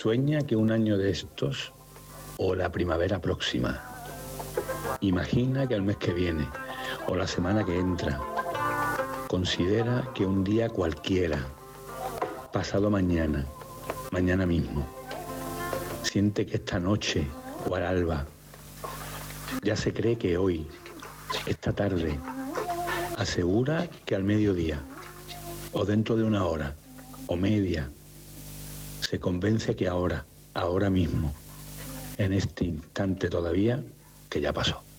Sueña que un año de estos o la primavera próxima. Imagina que el mes que viene o la semana que entra. Considera que un día cualquiera, pasado mañana, mañana mismo. Siente que esta noche o al alba ya se cree que hoy, esta tarde, asegura que al mediodía o dentro de una hora o media, se convence que ahora mismo, en este instante todavía, que ya pasó.